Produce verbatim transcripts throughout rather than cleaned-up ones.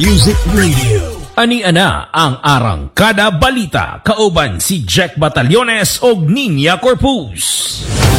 Music Radio. Ani-ana ang Arangkada Balita, kauban si Jack Batallones og Ninya Corpus.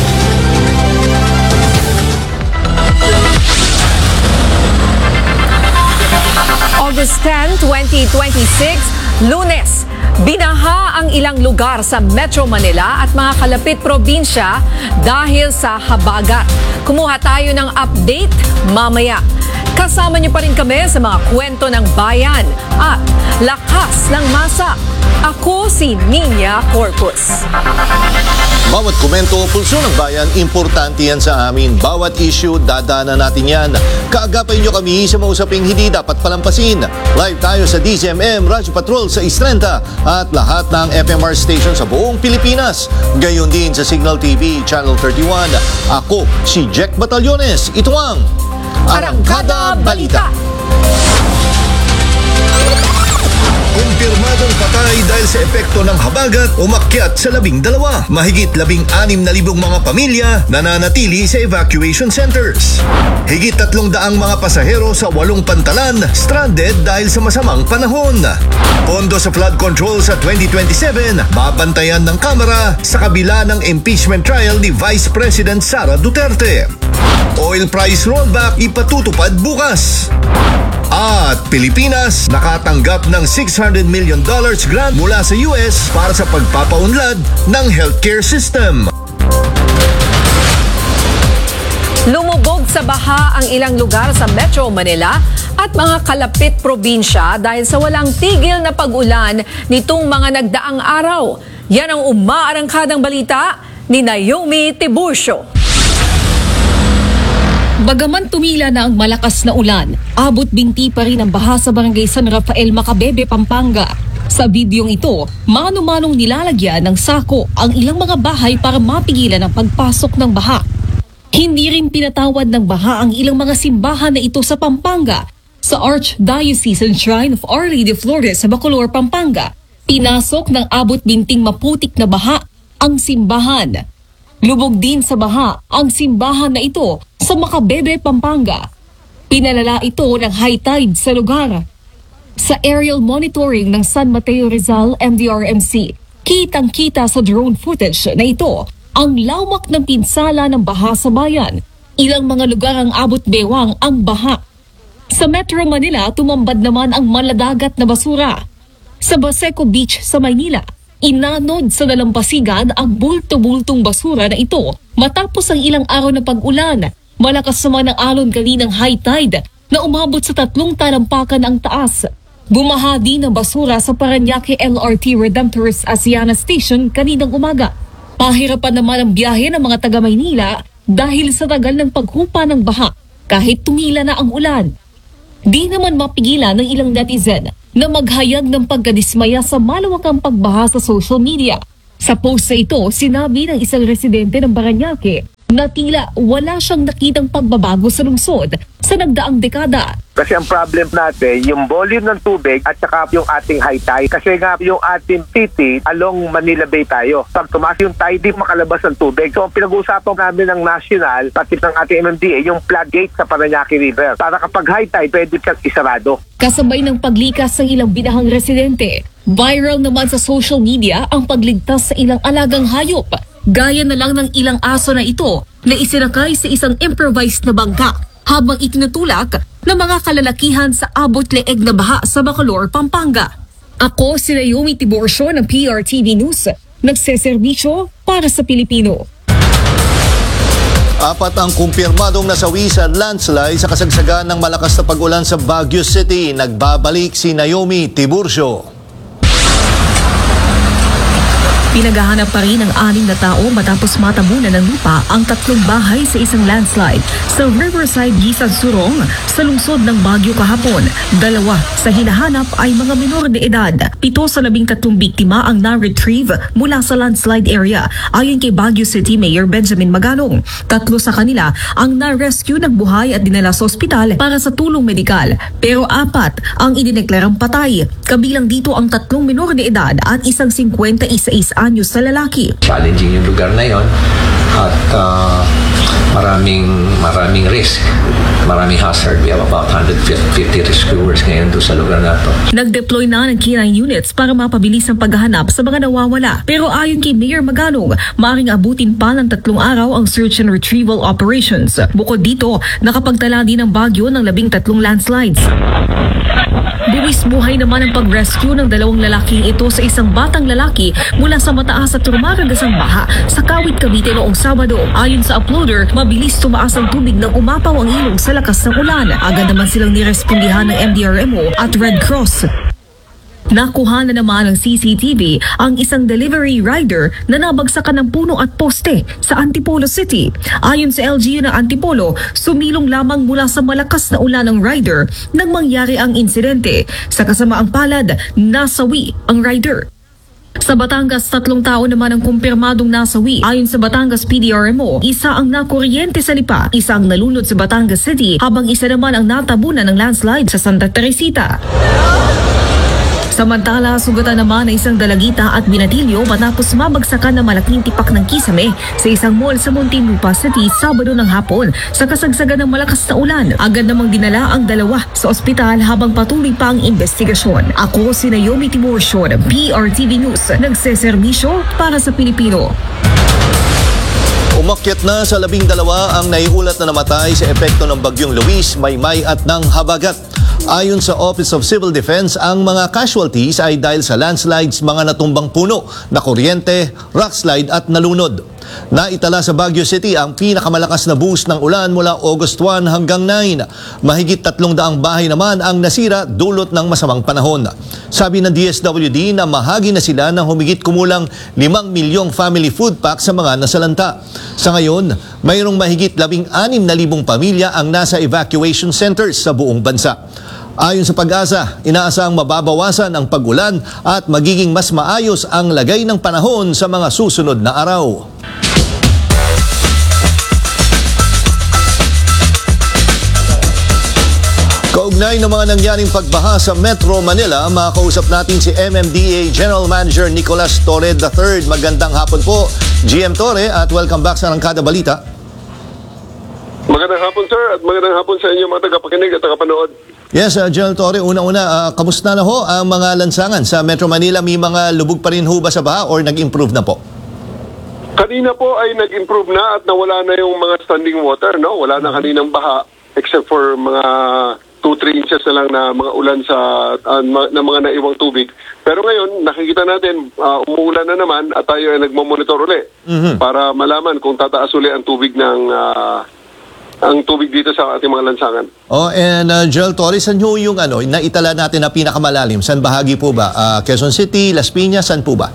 August tenth, twenty twenty-six, Lunes. Binaha ang ilang lugar sa Metro Manila at mga kalapit probinsya dahil sa habagat. Kumuha tayo ng update mamaya. Kasama niyo pa rin kami sa mga kwento ng bayan at lakas ng masa. Ako si Ninya Corpus. Bawat komento o pulso ng bayan, importante yan sa amin. Bawat issue, dadaanan natin yan. Kaagapay nyo kami sa mausaping hindi dapat palampasin. Live tayo sa D Z M M Radyo Patrol sa Istrenta at lahat ng F M R station sa buong Pilipinas. Gayon din sa Signal T V Channel thirty-one. Ako si Jack Batallones. Ito ang Arangkada Balita. Kumpirmadong patay dahil sa epekto ng habagat, umakyat sa labing dalawa. Mahigit labing anim na libong mga pamilya nananatili sa evacuation centers. Higit tatlong daang mga pasahero sa walong pantalan stranded dahil sa masamang panahon. Pondo sa flood control sa twenty twenty-seven, babantayan ng Kamara sa kabila ng impeachment trial ni Vice President Sara Duterte. Oil price rollback ipatutupad bukas. At Pilipinas nakatanggap ng six hundred million dollars grant mula sa U S para sa pagpapaunlad ng healthcare system. Lumubog sa baha ang ilang lugar sa Metro Manila at mga kalapit probinsya dahil sa walang tigil na pag-ulan nitong mga nagdaang araw. Yan ang umaarangkadang balita ni Naomi Tiburcio. Bagaman tumila na ang malakas na ulan, abot binti pa rin ang baha sa barangay San Rafael, Macabebe, Pampanga. Sa bidyong ito, mano-manong nilalagyan ng sako ang ilang mga bahay para mapigilan ang pagpasok ng baha. Hindi rin pinatawad ng baha ang ilang mga simbahan na ito sa Pampanga. Sa Archdiocesan Shrine of Our Lady of Lourdes sa Bacolor, Pampanga, pinasok ng abot binting maputik na baha ang simbahan. Lubog din sa baha ang simbahan na ito sa Macabebe, Pampanga. Pinalala ito ng high tide sa lugar. Sa aerial monitoring ng San Mateo Rizal M D R M C, kitang-kita sa drone footage na ito ang lawak ng pinsala ng baha sa bayan. Ilang mga lugar ang abot bewang ang baha. Sa Metro Manila, tumambad naman ang maladagat na basura. Sa Baseco Beach sa Maynila, inanod sa dalampasigan ang bulto-bultong basura na ito matapos ang ilang araw na pag-ulan. Malakas naman ang alon kaninang high tide na umabot sa tatlong talampakan ang taas. Bumaha din ang basura sa Parañaque L R T Redemptorist Asiana Station kaninang umaga. Pahirapan naman ang biyahe ng mga taga-Maynila dahil sa tagal ng paghupa ng baha kahit tumila na ang ulan. Di naman mapigilan ng ilang netizen na maghayag ng pagkadismaya sa malawakang pagbaha sa social media. Sa post na ito, sinabi ng isang residente ng Parañaque na tila wala siyang nakitang pagbabago sa lungsod sa nagdaang dekada. Kasi ang problem natin, yung volume ng tubig at saka yung ating high tide. Kasi nga yung ating city, along Manila Bay tayo. Pag tumaas yung tide, di makalabas ng tubig. So ang pinag-uusapan namin ng national, pati ng ating M M D A, yung floodgate sa Parañaque River. Para kapag high tide, pwede siyang isarado. Kasabay ng paglikas ng ilang binahang residente, viral naman sa social media ang pagligtas sa ilang alagang hayop. Gaya na lang ng ilang aso na ito na isinakay sa isang improvised na bangka habang itinutulak ng mga kalalakihan sa abot-leeg na baha sa Bacolor, Pampanga. Ako si Naomi Tiburcio ng P R T V News, nagseserbisyo para sa Pilipino. Apat ang kumpirmadong nasawi sa landslide sa kasagsagan ng malakas na pag-ulan sa Baguio City. Nagbabalik si Naomi Tiburcio. Pinaghahanap pa rin ang anim na tao matapos matabunan ng lupa ang tatlong bahay sa isang landslide sa Riverside, Gisan Surong sa lungsod ng Baguio kahapon. Dalawa sa hinahanap ay mga minor de edad. Pito sa labing tatlong biktima ang na-retrieve mula sa landslide area ayon kay Baguio City Mayor Benjamin Magalong. Tatlo sa kanila ang na-rescue ng buhay at dinala sa ospital para sa tulong medikal. Pero apat ang idineklarang patay. Kabilang dito ang tatlong minor de edad at isang fifty-six anyos na lalaki. Challenging yung lugar na yon at uh, maraming maraming risk, maraming hazard. We have about one hundred fifty rescuers ngayon doon sa lugar na to. Nag-deploy na ng K nine units para mapabilis ang paghahanap sa mga nawawala. Pero ayon kay Mayor Maganong, maaaring abutin pa ng tatlong araw ang search and retrieval operations. Bukod dito, nakapagtala din ng bagyo ng labing tatlong landslides. Buwis buhay naman ang pag-rescue ng dalawang lalaking ito sa isang batang lalaki mula sa mataas at rumaragasang baha sa Kawit, Cavite noong Sabado. Ayon sa uploader, mabilis tumaas ang tubig nang umapaw ang ilog sa lakas ng ulan. Agad naman silang nirespondihan ng M D R M O at Red Cross. Nakuha na naman ng C C T V ang isang delivery rider na nabagsakan ng puno at poste sa Antipolo City. Ayon sa L G U ng Antipolo, sumilong lamang mula sa malakas na ulan ng rider nang mangyari ang insidente. Sa kasamaang palad, nasawi ang rider. Sa Batangas, tatlong tao naman ang kumpirmadong nasawi. Ayon sa Batangas P D R M O, isa ang nakuryente sa lipa, isa ang nalunod sa Batangas City, habang isa naman ang natabunan ng landslide sa Santa Teresita. Samantala, sugatan naman ng isang dalagita at binatilyo matapos mabagsakan ng malaking tipak ng kisame sa isang mall sa Muntinlupa City Sabado ng hapon sa kasagsagan ng malakas na ulan. Agad namang dinala ang dalawa sa ospital habang patuloy pa ang investigasyon. Ako si Naomi Timorcio ng P R T V News, nagseserbisyo para sa Pilipino. Umakyat na sa labing dalawa ang naiulat na namatay sa epekto ng bagyong Luis, Maymay at ng Habagat. Ayon sa Office of Civil Defense, ang mga casualties ay dahil sa landslides, mga natumbang puno, na kuryente, rockslide at nalunod. Naitala sa Baguio City ang pinakamalakas na buhos ng ulan mula August first hanggang nine. Mahigit tatlong daang bahay naman ang nasira dulot ng masamang panahon. Sabi ng D S W D na mahagi na sila ng humigit kumulang limang milyong family food pack sa mga nasalanta. Sa ngayon, mayroong mahigit labing anim na libong pamilya ang nasa evacuation centers sa buong bansa. Ayon sa Pag-asa, inaasahang mababawasan ang pag-ulan at magiging mas maayos ang lagay ng panahon sa mga susunod na araw. Kaugnay ng mga nangyaring pagbaha sa Metro Manila, makakausap natin si M M D A General Manager Nicolas Torre the third. Magandang hapon po, G M Torre, at welcome back sa Arangkada Balita. Magandang hapon, sir, at magandang hapon sa inyo mga tagapakinig at tagapanood. Yes, uh, General Torre, una-una, uh, kamusta na ho ang mga lansangan sa Metro Manila? May mga lubog pa rin ho ba sa baha or nag-improve na po? Kanina po ay nag-improve na at nawala na yung mga standing water, no? Wala na kaninang baha except for mga two to three inches na lang na mga ulan sa uh, na mga naiwang tubig. Pero ngayon, nakikita natin, uh, umuulan na naman at tayo ay nagmamonitor uli mm-hmm. para malaman kung tataas uli ang tubig ng uh, ang tubig dito sa ating mga lansangan. Oh, and uh, General Torre, saan ho yung ano, naitala natin na pinakamalalim? Saan bahagi po ba? Uh, Quezon City, Las Piñas, saan po ba?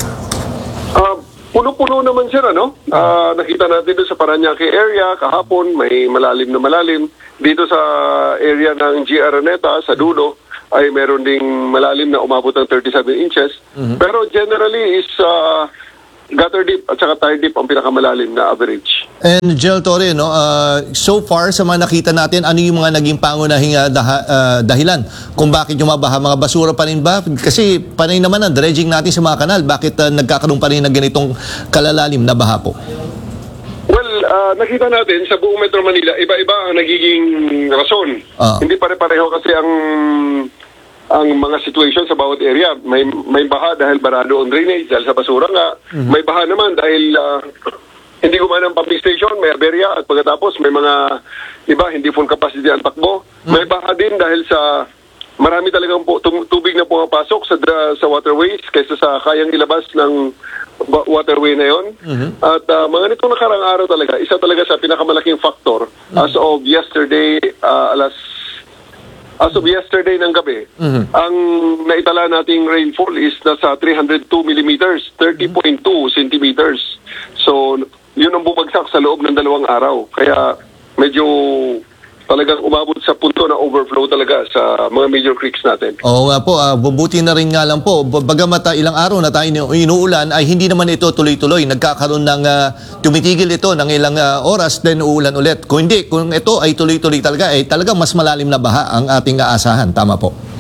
Uh, puno-puno naman sila, no? Uh, nakita natin doon sa Parañaque area, kahapon, may malalim na malalim. Dito sa area ng G. Araneta, sa dulo, ay meron ding malalim na umabot ng thirty-seven inches. Mm-hmm. Pero generally is uh, gutter deep at saka tire deep ang pinakamalalim na average. And General Torre, no, uh, so far sa mga nakita natin, ano yung mga naging pangunahing uh, dah- uh, dahilan kung bakit yung mabaha? Mga basura pa rin ba? Kasi panay naman ang dredging natin sa mga kanal. Bakit uh, nagkakaroon pa rin ng ganitong kalalalim na baha po? Well, uh, nakita natin sa buong Metro Manila, iba-iba ang nagiging rason. Uh. Hindi pare-pareho kasi ang ang mga situation sa bawat area. May may baha dahil barado ang drainage, dahil sa basura nga. Mm-hmm. May baha naman dahil uh, hindi gumana ang pumping station, may aberya, at pagkatapos may mga iba, hindi full capacity ang takbo. Mm-hmm. May baha din dahil sa marami talagang po, tubig na pumapasok sa sa waterways kaysa sa kayang ilabas ng waterway na yon. Mm-hmm. At uh, mga nitong nakarang araw talaga, isa talaga sa pinakamalaking factor mm-hmm. as of yesterday, uh, alas As of yesterday ng gabi, mm-hmm. ang naitala nating rainfall is nasa three hundred two millimeters, thirty point two centimeters. So, yun ang bumagsak sa loob ng dalawang araw. Kaya medyo talagang umabot sa punto na overflow talaga sa mga major creeks natin. Oo nga po, uh, bubuti na rin nga lang po. Bagamat uh, ilang araw na tayo inuulan, ay hindi naman ito tuloy-tuloy. Nagkakaroon ng uh, tumitigil ito ng ilang uh, oras, then uulan ulit. Kung hindi, kung ito ay tuloy-tuloy talaga, ay talagang mas malalim na baha ang ating aasahan. Tama po.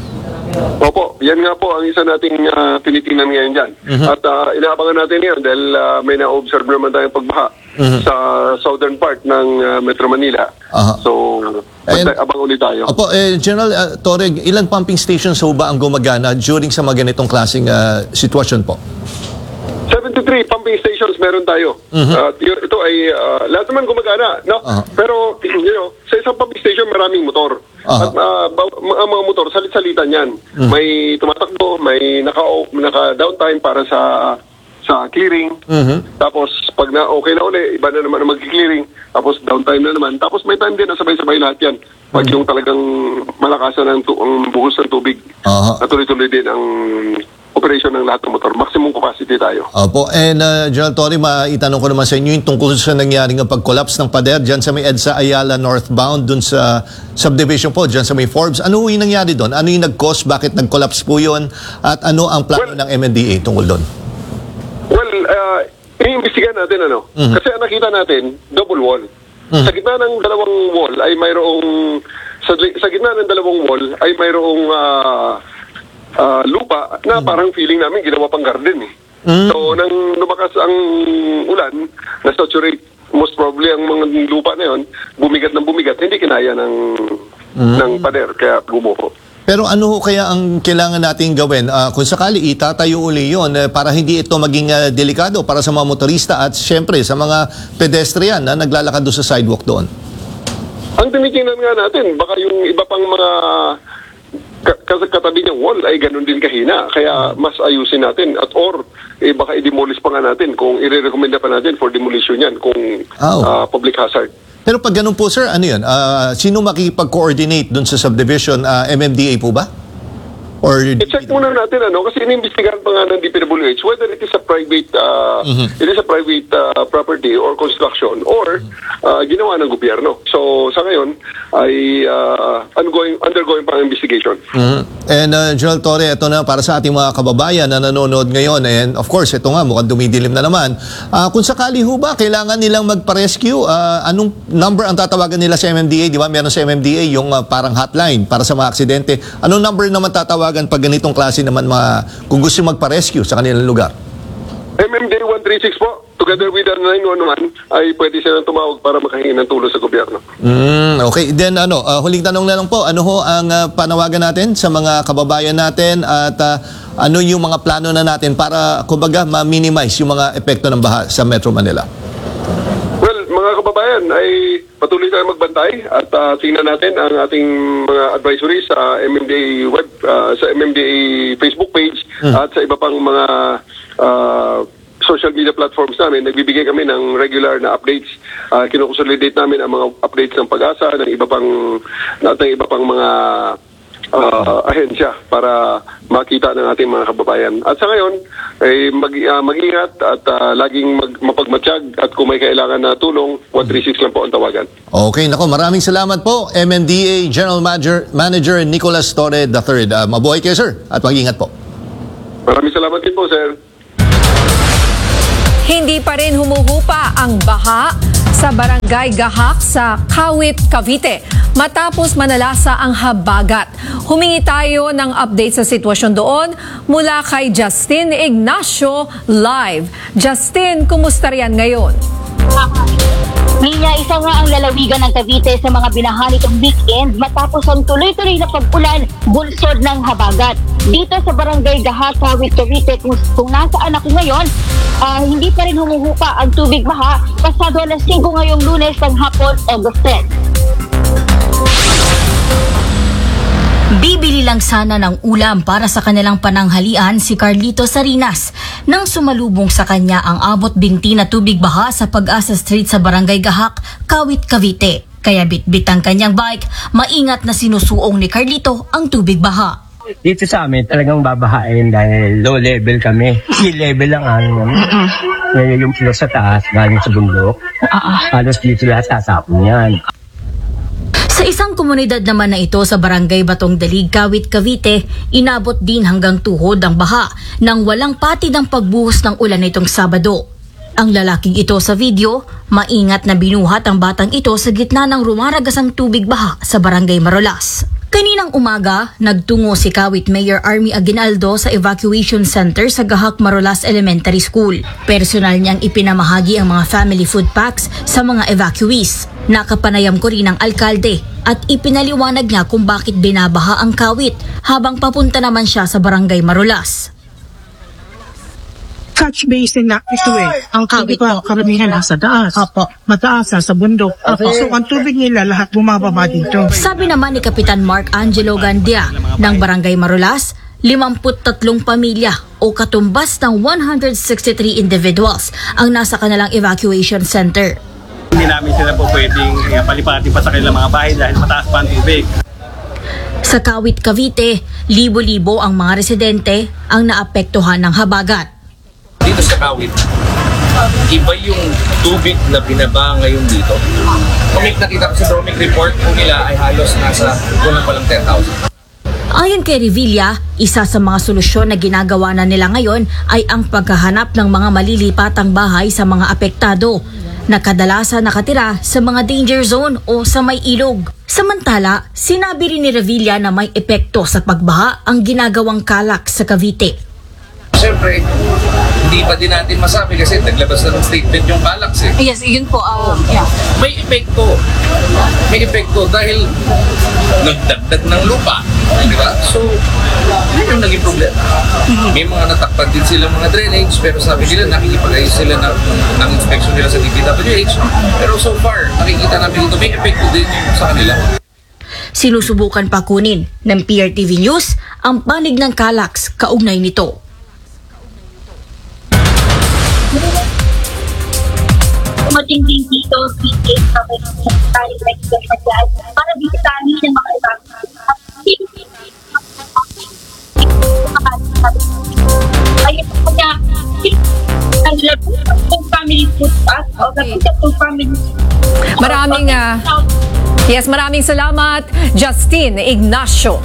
Opo, yan nga po ang isa nating uh, tinitingnan ngayon dyan. Mhm. At uh, inaabangan natin yan dahil uh, may na-observe naman tayong pagbaha Mhm. sa southern part ng uh, Metro Manila. Aha. So, And- basta- abang ulit tayo. Opo, eh, General uh, Torre, ilang pumping stations ho ba ang gumagana during sa mga ganitong klaseng uh, sitwasyon po? seventy-three pumping stations meron tayo. At yun- ito ay uh, lahat naman gumagana, no? Aha. Pero you know, sa isang pumping station maraming motor. Aha. At uh, ba- ang mga motor salit-salitan 'yan. May tumatakbo, may naka naka downtime para sa sa clearing. Mhm. Tapos pag na okay na uli, iba na naman ang mag-clearing. Tapos downtime na naman. Tapos may time din na sabay-sabay lahat 'yan. Pag yung talagang malakasan ng tu- ang buhos ng tubig. Aha. At tuloy-tuloy din ang operation ng lahat ng motor. Maximum capacity tayo. Opo, and uh, General Torre, maitanong ko naman sa inyo yung tungkol sa nangyaring pag-collapse ng pader dyan sa may EDSA Ayala northbound, dun sa subdivision po, dyan sa may Forbes. Ano yung nangyari doon? Ano yung nag-cause? Bakit nag-collapse po yun? At ano ang plano Well, ng M M D A tungkol doon? Well, uh, iniimbestigahan natin ano. Kasi ang nakita natin, double wall. Sa gitna ng dalawang wall ay mayroong sa, sa gitna ng dalawang wall ay mayroong uh, uh, lupa na parang feeling namin ginawa pang garden eh. So nang lumakas ang ulan, na-saturate most probably ang mga lupa na yon, bumigat ng bumigat, hindi kinaya ng ng pader kaya gumuho. Pero ano ho kaya ang kailangan natin gawin? Ah, kung sakali itatayo uli yun eh, para hindi ito maging ah, delikado para sa mga motorista at syempre sa mga pedestrian na naglalakad doon sa sidewalk doon? Ang tinitingnan nga natin, baka yung iba pang mga ka- kas- katabi ng wall ay ganun din kahina. Kaya mas ayusin natin. At or, eh, baka i-demolish pa nga natin kung i-recommenda pa natin for demolition yan kung Oh. ah, public hazard. Pero pag ganun po sir, ano yun? Ah, sino makikipag-coordinate doon sa subdivision? Ah, M M D A po ba? Or I-check muna natin ano kasi inimbestigahan pa nga ng D P W H whether it is a private uh, it is a private uh, property or construction or uh, ginawa ng gobyerno. So sa ngayon ay uh, ongoing undergoing pa ang investigation. Mhm. And uh, General Torre, ito na para sa ating mga kababayan na nanonood ngayon. And of course, ito nga, mukhang dumidilim na naman. Ah, kung sakali ho ba, kailangan nilang magpa-rescue, ah, anong number ang tatawagan nila sa M M D A? Di ba? Meron sa M M D A yung ah, parang hotline para sa mga aksidente. Anong number naman tatawagan pag ganitong klase naman mga, kung gusto magpa-rescue sa kanilang lugar? M M D A one three six po together with the nine one one ay pwede silang tumawag para makahingi ng tulong sa gobyerno. Mm, okay. Then ano, ah, huling tanong na lang po, ano ho ang ah, panawagan natin sa mga kababayan natin at ah, ano yung mga plano na natin para kumbaga ma-minimize yung mga epekto ng baha sa Metro Manila? Well, mga kababayan ay patuloy tayong magbantay at uh, tingnan natin ang ating mga advisories sa M M D A web, uh, sa M M D A Facebook page at sa iba pang mga uh, social media platforms namin. Nagbibigay kami ng regular na updates. Uh, kinukonsolidate namin ang mga updates ng Pag-asa, ng iba pang nating iba pang mga uh, ahensya para makita ng ating mga kababayan. At sa ngayon, ay mag, uh, mag-ingat at uh, laging mag, mapagmatsyag at kung may kailangan na tulong, one three six lang po ang tawagan. Okay, nako, maraming salamat po, M M D A General Manager, Manager Nicolas Torre the third. Uh, mabuhay kayo, sir, at mag-ingat po. Maraming salamat din po, sir. Hindi pa rin humuhupa ang baha sa Barangay Gahak sa Kawit, Cavite matapos manalasa ang habagat. Humingi tayo ng update sa sitwasyon doon mula kay Justin Ignacio live. Justin, kumusta riyan ngayon? Niya, isa nga ang lalawigan ng Cavite sa mga binaha nitong weekend matapos ang tuloy-tuloy na pag-ulan bulsod ng habagat. Dito sa Barangay Gahak, Kawit, Cavite, kung, kung nasaan ako ngayon, uh, hindi pa rin humuhupa ang tubig baha pasado alas singko ngayong Lunes ng hapon, August tenth. Bibili lang sana ng ulam para sa kanilang pananghalian si Carlito Sarinas nang sumalubong sa kanya ang abot binti na tubig baha sa Pag-asa Street sa Barangay Gahak, Kawit, Cavite. Kaya bitbit ang kanyang bike, maingat na sinusuong ni Carlito ang tubig baha. Dito sa amin talagang babahain dahil low level kami. Sea level lang ano. Ngayon yung pila sa taas galing sa bundok. Halos dito lahat sasapon yan. Sa isang komunidad naman na ito sa Barangay Batong Dalig, Kawit, Cavite, inabot din hanggang tuhod ang baha nang walang patid ang pagbuhos ng ulan nitong Sabado. Ang lalaking ito sa video, maingat na binuhat ang batang ito sa gitna ng rumaragasang tubig baha sa Barangay Marolas. Kaninang umaga, nagtungo si Kawit Mayor Army Aguinaldo sa evacuation center sa Gahak Marolas Elementary School. Personal niyang ipinamahagi ang mga family food packs sa mga evacuees. Nakapanayam ko rin ang alkalde at ipinaliwanag niya kung bakit binabaha ang Kawit habang papunta naman siya sa Barangay Marolas. Catch basin na ito eh. Ang tubig Kawit pa, karamihan nasa taas. Opo. Mataas na sa bundok. Opo. So ang tubig nila lahat bumababa dito. Sabi naman ni Kapitan Mark Angelo Gandia ng Barangay Marolas, limampu't tatlong pamilya o katumbas ng one hundred sixty-three individuals ang nasa kanilang evacuation center. Hindi namin sila po pwedeng uh, palipatin pa sa kanilang mga bahay dahil mataas pa ang tubig. Sa Kawit, Cavite, libo-libo ang mga residente ang naapektuhan ng habagat. Dito sa Kawit, iba yung tubig na binaba ngayon dito. Kung may nakita ko sa Dromic report po nila ay halos nasa kulang pa lang ten thousand. Ayon kay Revilla, isa sa mga solusyon na ginagawa na nila ngayon ay ang paghahanap ng mga malilipatang bahay sa mga apektado na kadalasan nakatira sa mga danger zone o sa may ilog. Samantala, sinabi rin ni Revilla na may epekto sa pagbaha ang ginagawang kalak sa Cavite. Siyempre, hindi pa din natin masabi kasi naglabas na ng statement yung Calax eh. Yes, yun po. Uh, yeah. May epekto. May epekto dahil nagdagdag ng lupa. Di ba? So, yun yung naging problema. May mga natakpan din sila mga drainage pero sabi nila nakikipag-ayos sila ng, ng inspection nila sa D P W H. Pero so far, nakikita namin dito may epekto din sa kanila. Sinusubukan pa kunin ng P R T V News ang panig ng Calax kaugnay nito. Dumating din dito si Kate sa Secretary Rector Pagyan para bisitahin ng mga ibang ayun po kaya ang labong family food pass o labong family Maraming, uh, yes, maraming salamat, Justine Ignacio.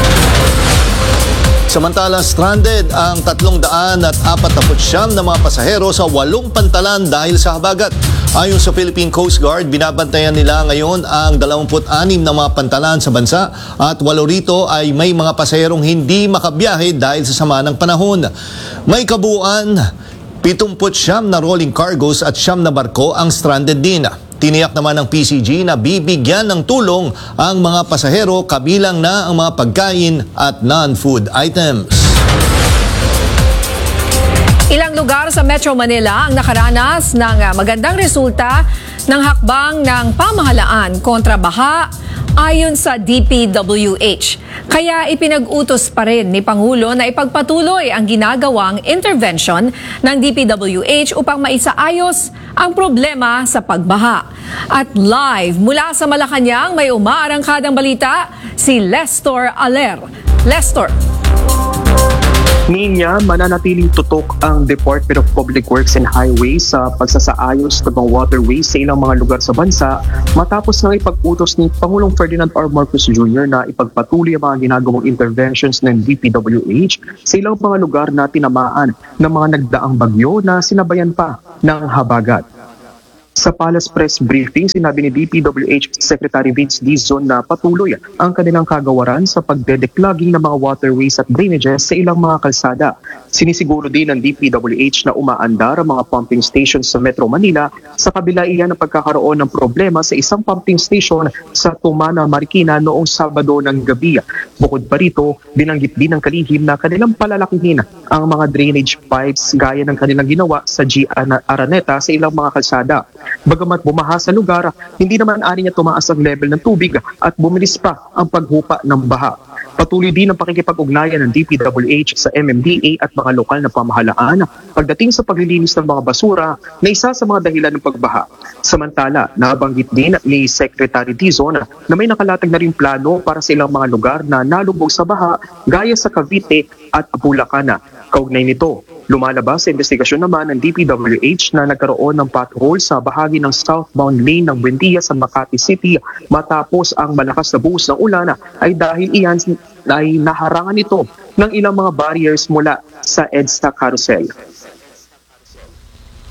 Samantala, stranded ang tatlong daan at apat na putsyam na mga pasahero sa walong pantalan dahil sa habagat. Ayon sa Philippine Coast Guard, binabantayan nila ngayon ang dalawampu't anim na mga pantalan sa bansa at walo rito ay may mga pasaherong hindi makabiyahe dahil sa sama ng panahon. May kabuuan, pitungput siyam na rolling cargos at siyam na barko ang stranded din. Tiniyak naman ng P C G na bibigyan ng tulong ang mga pasahero kabilang na ang mga pagkain at non-food items. Ilang lugar sa Metro Manila ang nakaranas ng magandang resulta ng hakbang ng pamahalaan kontra baha ayon sa D P W H. Kaya ipinag-utos pa rin ni Pangulo na ipagpatuloy ang ginagawang intervention ng D P W H upang maisaayos ang problema sa pagbaha. At live mula sa Malacanang may umaarangkadang balita si Lestor Aler. Lestor. Niya, mananatiling tutok ang Department of Public Works and Highways sa pagsasaayos ng mga waterways sa ilang mga lugar sa bansa matapos na ipag-utos ni Pangulong Ferdinand R. Marcos Junior na ipagpatuloy ang mga ginagawang interventions ng D P W H sa ilang mga lugar na tinamaan ng mga nagdaang bagyo na sinabayan pa ng habagat. Sa Palace Press Briefing, sinabi ni D P W H Secretary Vince Dizon na patuloy ang kanilang kagawaran sa pagdedeclogging ng mga waterways at drainages sa ilang mga kalsada. Sinisiguro din ng D P W H na umaandar ang mga pumping stations sa Metro Manila sa kabila iyan ng pagkakaroon ng problema sa isang pumping station sa Tumana, Marikina noong Sabado ng gabi. Bukod pa rito, binanggit din ng kalihim na kanilang palalakihin ang mga drainage pipes gaya ng kanilang ginawa sa G. Araneta sa ilang mga kalsada. Bagamat bumaha sa lugar, hindi naman ani niya tumaas ang level ng tubig at bumilis pa ang paghupa ng baha. Patuloy din ang pakikipag-ugnayan ng D P W H sa M M D A at mga lokal na pamahalaan pagdating sa paglilinis ng mga basura na isa sa mga dahilan ng pagbaha. Samantala, nabanggit din ni Secretary Dizon na may nakalatag na rin plano para sa ilang mga lugar na nalubog sa baha gaya sa Cavite at Bulacan. Kaugnay nito, lumalabas sa investigasyon naman ng D P W H na nagkaroon ng pothole sa bahagi ng southbound lane ng Buendia sa Makati City matapos ang malakas na buhos ng ulan ay dahil iyan ay naharangan ito ng ilang mga barriers mula sa EDSA carousel.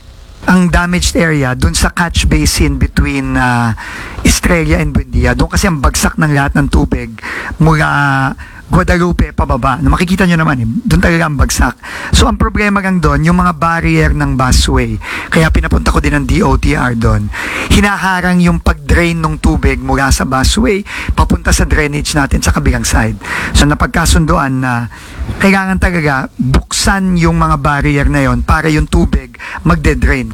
ang damaged area dun sa catch basin between uh, Estrella and Buendia. Doon kasi ang bagsak ng lahat ng tubig mula Guadalupe pababa. Na makikita nyo naman, eh, doon talaga ang bagsak. So ang problema lang doon, yung mga barrier ng busway. Kaya pinapunta ko din ng D O T R doon. Hinaharang yung pag-drain ng tubig mula sa busway papunta sa drainage natin sa kabilang side. So napagkasunduan na kailangan talaga buksan yung mga barrier na yon para yung tubig magde-drain.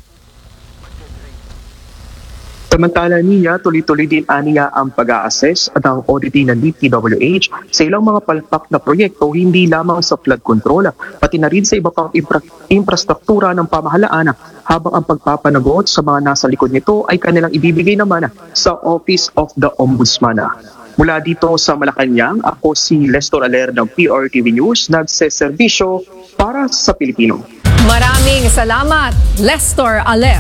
Samantala niya, tuloy-tuloy din aniya ang pag-a-assess at ang auditing ng D P W H sa ilang mga palpak na proyekto hindi lamang sa flood control, pati na rin sa iba pang infra- infrastruktura ng pamahalaan, habang ang pagpapanagot sa mga nasa likod nito ay kanilang ibibigay naman sa Office of the Ombudsman. Mula dito sa Malacanang, ako si Lester Aler ng P R T V News, nagseserbisyo para sa Pilipino. Maraming salamat, Lester Aler.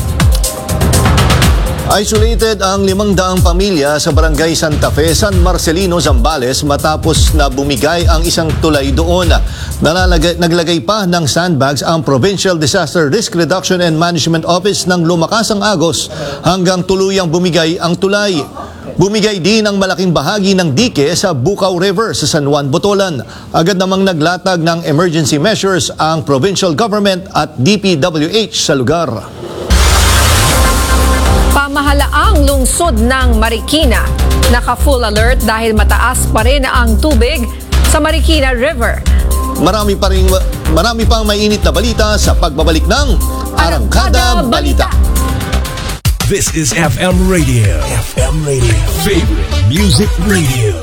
Isolated ang limang daang pamilya sa Barangay Santa Fe, San Marcelino, Zambales matapos na bumigay ang isang tulay doon. Nalalagay, naglagay pa ng sandbags ang Provincial Disaster Risk Reduction and Management Office nang lumakas ang agos hanggang tuluyang bumigay ang tulay. Bumigay din ang malaking bahagi ng dike sa Bukaw River sa San Juan, Botolan. Agad namang naglatag ng emergency measures ang provincial government at D P W H sa lugar. Pamahalaang lungsod ng Marikina, naka-full alert dahil mataas pa rin ang tubig sa Marikina River. Marami pa rin, marami pang mainit na balita sa pagbabalik ng Arangkada Balita. This is F M Radio. F M Radio. Favorite Music Radio.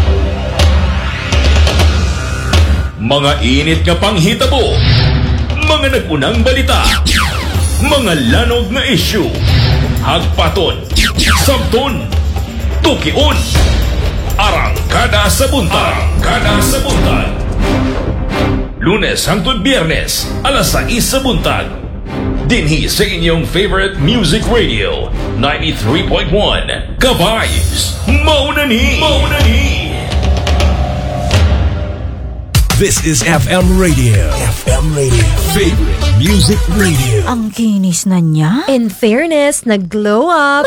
Mga init ka pang hitabo. Mga nag-unang balita. Mga lanog na issue. Hagpaton, sabton, tukion, Arangkada sa Buntag. Arangkada sa Buntag. Lunes hangtod Biyernes, alas sais sa buntag. Dinhi sa inyong favorite music radio, ninety-three point one, Ka-Vibes, Maunani! Maunani! This is F M Radio. F M Radio. Favorite Music Radio. Ang kinis na niya. In fairness, nag-glow up.